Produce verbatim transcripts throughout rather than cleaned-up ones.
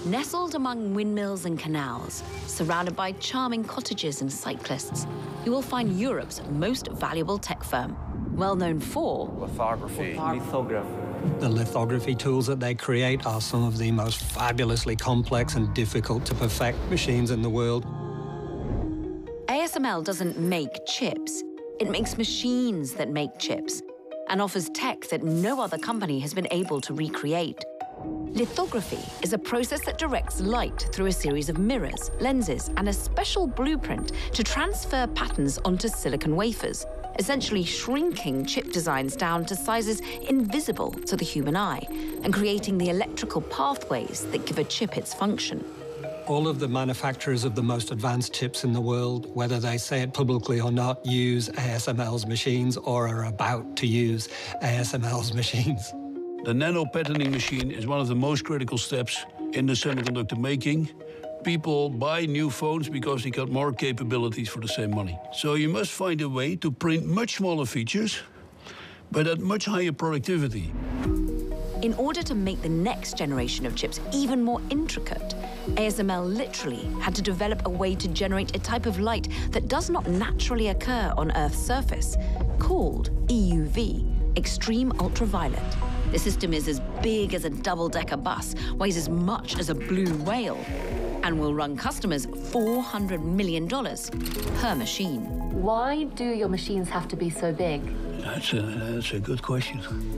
Nestled among windmills and canals, surrounded by charming cottages and cyclists, you will find Europe's most valuable tech firm, well known for lithography. Lithography. The lithography tools that they create are some of the most fabulously complex and difficult to perfect machines in the world. A S M L doesn't make chips. It makes machines that make chips and offers tech that no other company has been able to recreate. Lithography is a process that directs light through a series of mirrors, lenses, and a special blueprint to transfer patterns onto silicon wafers, essentially shrinking chip designs down to sizes invisible to the human eye and creating the electrical pathways that give a chip its function. All of the manufacturers of the most advanced chips in the world, whether they say it publicly or not, use A S M L's machines or are about to use A S M L's machines. The nano-patterning machine is one of the most critical steps in the semiconductor making. People buy new phones because they got more capabilities for the same money. So you must find a way to print much smaller features, but at much higher productivity. In order to make the next generation of chips even more intricate, A S M L literally had to develop a way to generate a type of light that does not naturally occur on Earth's surface, called E U V, extreme ultraviolet. The system is as big as a double-decker bus, weighs as much as a blue whale, and will run customers four hundred million dollars per machine. Why do your machines have to be so big? That's a, that's a good question.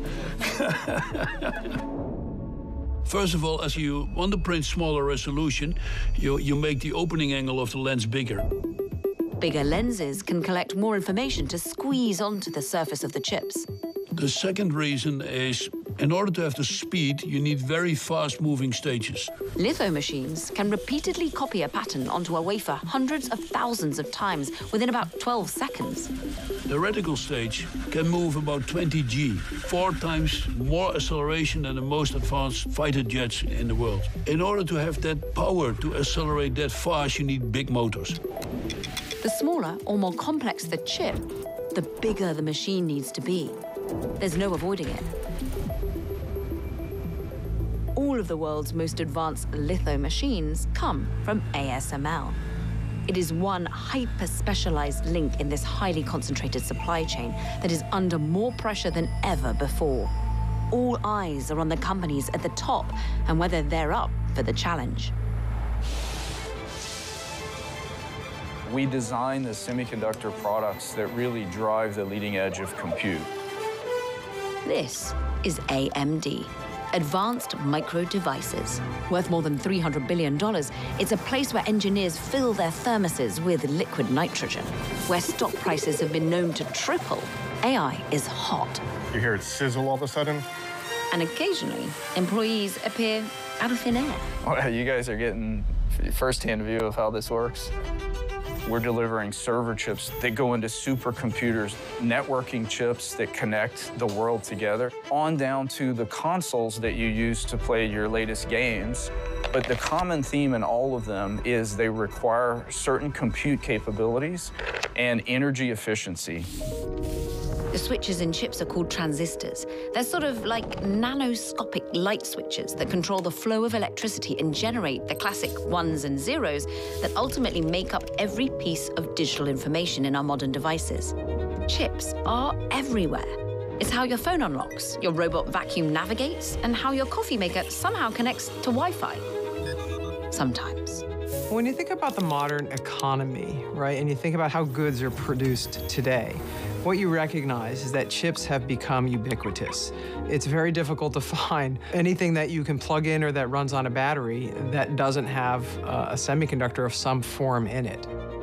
First of all, as you want to print smaller resolution, you, you make the opening angle of the lens bigger. Bigger lenses can collect more information to squeeze onto the surface of the chips. The second reason is, in order to have the speed, you need very fast-moving stages. Litho machines can repeatedly copy a pattern onto a wafer hundreds of thousands of times within about twelve seconds. The reticle stage can move about twenty G, four times more acceleration than the most advanced fighter jets in the world. In order to have that power to accelerate that fast, you need big motors. The smaller or more complex the chip, the bigger the machine needs to be. There's no avoiding it. All of the world's most advanced litho machines come from A S M L. It is one hyper-specialized link in this highly concentrated supply chain that is under more pressure than ever before. All eyes are on the companies at the top and whether they're up for the challenge. We design the semiconductor products that really drive the leading edge of compute. This is A M D, Advanced Micro Devices. Worth more than three hundred billion dollars, it's a place where engineers fill their thermoses with liquid nitrogen. Where stock prices have been known to triple, A I is hot. You hear it sizzle all of a sudden? And occasionally, employees appear out of thin air. Well, you guys are getting first-hand view of how this works. We're delivering server chips that go into supercomputers, networking chips that connect the world together, on down to the consoles that you use to play your latest games. But the common theme in all of them is they require certain compute capabilities and energy efficiency. The switches in chips are called transistors. They're sort of like nanoscopic light switches that control the flow of electricity and generate the classic ones and zeros that ultimately make up every piece of digital information in our modern devices. Chips are everywhere. It's how your phone unlocks, your robot vacuum navigates, and how your coffee maker somehow connects to Wi-Fi. Sometimes. When you think about the modern economy, right, and you think about how goods are produced today, what you recognize is that chips have become ubiquitous. It's very difficult to find anything that you can plug in or that runs on a battery that doesn't have uh, a semiconductor of some form in it.